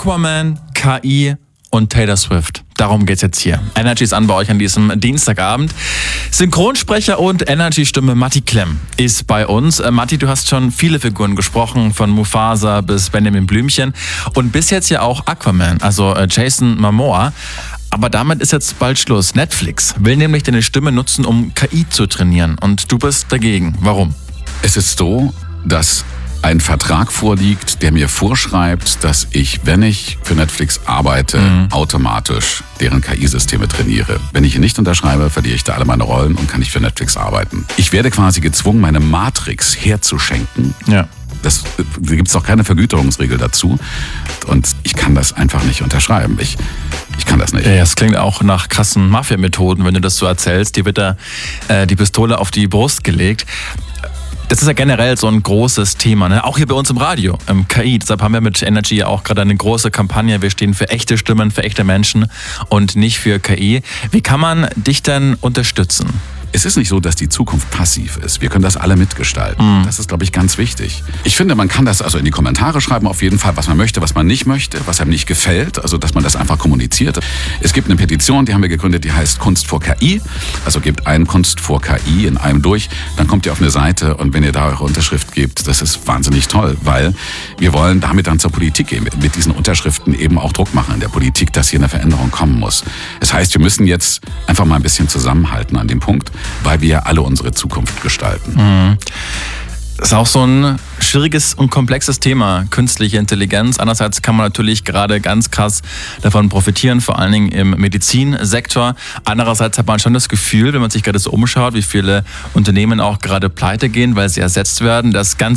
Aquaman, KI und Taylor Swift. Darum geht's jetzt hier. Energy ist an bei euch an diesem Dienstagabend. Synchronsprecher und Energy-Stimme Matti Klemm ist bei uns. Matti, du hast schon viele Figuren gesprochen, von Mufasa bis Benjamin Blümchen und bis jetzt ja auch Aquaman, also Jason Momoa. Aber damit ist jetzt bald Schluss. Netflix will nämlich deine Stimme nutzen, um KI zu trainieren. Und du bist dagegen. Warum? Es ist so, dass ein Vertrag vorliegt, der mir vorschreibt, dass ich, wenn ich für Netflix arbeite, automatisch deren KI-Systeme trainiere. Wenn ich ihn nicht unterschreibe, verliere ich da alle meine Rollen und kann nicht für Netflix arbeiten. Ich werde quasi gezwungen, meine Matrix herzuschenken. Ja. Da gibt es auch keine Vergüterungsregel dazu. Und ich kann das einfach nicht unterschreiben. Ich kann das nicht. Ja, es klingt auch nach krassen Mafia-Methoden, wenn du das so erzählst. Dir wird da die Pistole auf die Brust gelegt. Das ist ja generell so ein großes Thema, ne? Auch hier bei uns im Radio, KI. Deshalb haben wir mit Energy ja auch gerade eine große Kampagne. Wir stehen für echte Stimmen, für echte Menschen und nicht für KI. Wie kann man dich denn unterstützen? Es ist nicht so, dass die Zukunft passiv ist. Wir können das alle mitgestalten. Das ist, glaube ich, ganz wichtig. Ich finde, man kann das also in die Kommentare schreiben, auf jeden Fall, was man möchte, was man nicht möchte, was einem nicht gefällt. Also, dass man das einfach kommuniziert. Es gibt eine Petition, die haben wir gegründet, die heißt Kunst vor KI. Also gebt ein Kunst vor KI in einem durch. Dann kommt ihr auf eine Seite und wenn ihr da eure Unterschrift gebt, das ist wahnsinnig toll, weil wir wollen damit dann zur Politik gehen. Mit diesen Unterschriften eben auch Druck machen in der Politik, dass hier eine Veränderung kommen muss. Das heißt, wir müssen jetzt einfach mal ein bisschen zusammenhalten an dem Punkt, weil wir ja alle unsere Zukunft gestalten. Das ist auch so ein schwieriges und komplexes Thema, künstliche Intelligenz. Andererseits kann man natürlich gerade ganz krass davon profitieren, vor allen Dingen im Medizinsektor. Andererseits hat man schon das Gefühl, wenn man sich gerade so umschaut, wie viele Unternehmen auch gerade pleite gehen, weil sie ersetzt werden, dass ganz